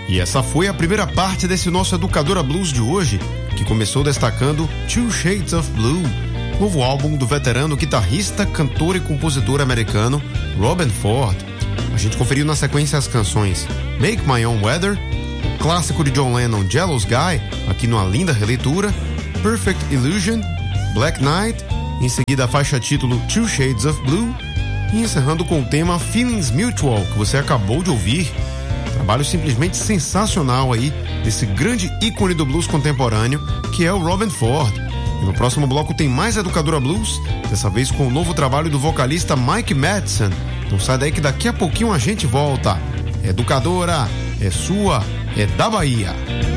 E essa foi a primeira parte desse nosso Educadora Blues de hoje, que começou destacando Two Shades of Blue, novo álbum do veterano guitarrista, cantor e compositor americano Robben Ford. A gente conferiu na sequência as canções Make My Own Weather, o clássico de John Lennon Jealous Guy, aqui numa linda releitura, Perfect Illusion, Black Knight, em seguida a faixa título Two Shades of Blue, e encerrando com o tema Feelings Mutual, que você acabou de ouvir. Trabalho simplesmente sensacional aí desse grande ícone do blues contemporâneo, que é o Robben Ford. E no próximo bloco tem mais Educadora Blues, dessa vez com o novo trabalho do vocalista Mike Madsen. Então sai daí que daqui a pouquinho a gente volta. Educadora, é sua, é da Bahia.